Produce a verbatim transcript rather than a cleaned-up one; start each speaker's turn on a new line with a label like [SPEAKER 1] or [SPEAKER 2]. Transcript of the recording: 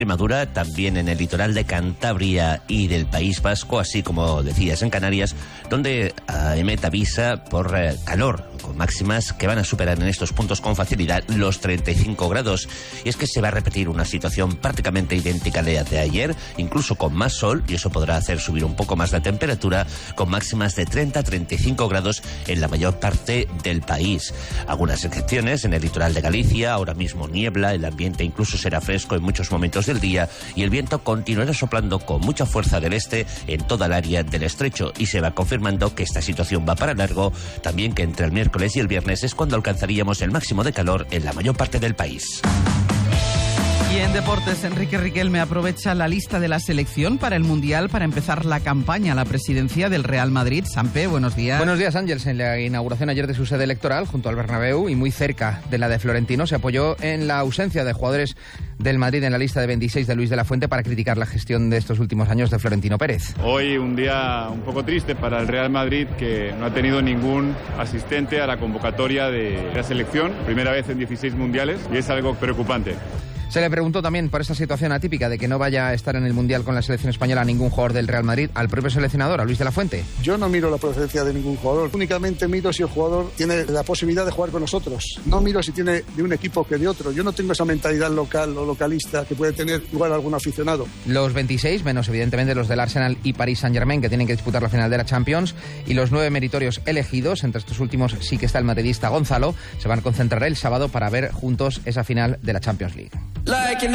[SPEAKER 1] Extremadura, también en el litoral de Cantabria y del País Vasco, así como decías en Canarias, donde A E M E T avisa por eh, calor, con máximas que van a superar en estos puntos con facilidad los treinta y cinco grados. Y es que se va a repetir una situación prácticamente idéntica a la de ayer, incluso con más sol, y eso podrá hacer subir un poco más la temperatura, con máximas de treinta a treinta y cinco grados en la mayor parte del país. Algunas excepciones en el litoral de Galicia, ahora mismo niebla, el ambiente incluso será fresco en muchos momentos del día y el viento continuará soplando con mucha fuerza del este en toda el área del estrecho, y se va confirmando que esta situación va para largo, también que entre el miércoles y el viernes es cuando alcanzaríamos el máximo de calor en la mayor parte del país.
[SPEAKER 2] Y en deportes, Enrique Riquelme aprovecha la lista de la selección para el Mundial para empezar la campaña a la presidencia del Real Madrid. Sampe, buenos días.
[SPEAKER 3] Buenos días, Ángels. En la inauguración ayer de su sede electoral, junto al Bernabéu y muy cerca de la de Florentino, se apoyó en la ausencia de jugadores del Madrid en la lista de veintiséis de Luis de la Fuente para criticar la gestión de estos últimos años de Florentino Pérez.
[SPEAKER 4] Hoy un día un poco triste para el Real Madrid, que no ha tenido ningún asistente a la convocatoria de la selección, primera vez en dieciséis mundiales, y es algo preocupante.
[SPEAKER 3] Se le preguntó también por esa situación atípica de que no vaya a estar en el Mundial con la selección española ningún jugador del Real Madrid, al propio seleccionador, a Luis de la Fuente.
[SPEAKER 5] Yo no miro la procedencia de ningún jugador, únicamente miro si el jugador tiene la posibilidad de jugar con nosotros. No miro si tiene de un equipo que de otro. Yo no tengo esa mentalidad local o localista que puede tener igual algún aficionado.
[SPEAKER 3] Los veintiséis, menos evidentemente los del Arsenal y Paris Saint-Germain, que tienen que disputar la final de la Champions, y los nueve meritorios elegidos, entre estos últimos sí que está el madridista Gonzalo, se van a concentrar el sábado para ver juntos esa final de la Champions League. Like